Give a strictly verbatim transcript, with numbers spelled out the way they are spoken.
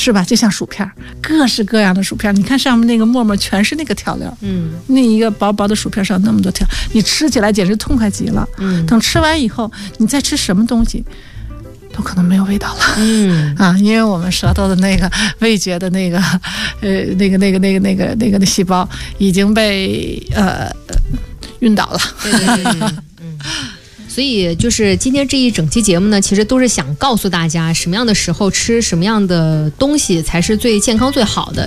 是吧？就像薯片，各式各样的薯片，你看上面那个沫沫全是那个调料， 嗯， 那一个薄薄的薯片上那么多调，你吃起来简直痛快极了。 嗯， 等吃完以后，你再吃什么东西，都可能没有味道了。 嗯啊，因为我们舌头的那个味觉的那个呃那个那个那个那个那个的细胞已经被呃晕倒了。 对对对对，嗯。所以就是今天这一整期节目呢，其实都是想告诉大家什么样的时候吃什么样的东西才是最健康最好的。